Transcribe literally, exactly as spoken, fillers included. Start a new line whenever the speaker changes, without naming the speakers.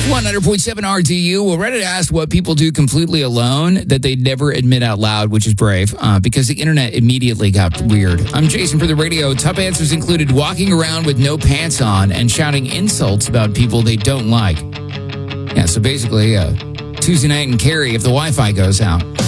one hundred point seven R T U. Well, Reddit asked what people do completely alone that they never admit out loud, which is brave, uh, because the internet immediately got weird. I'm Jason for the radio. Top answers included walking around with no pants on and shouting insults about people they don't like. Yeah, so basically, uh, Tuesday night in Cary if the Wi-Fi goes out.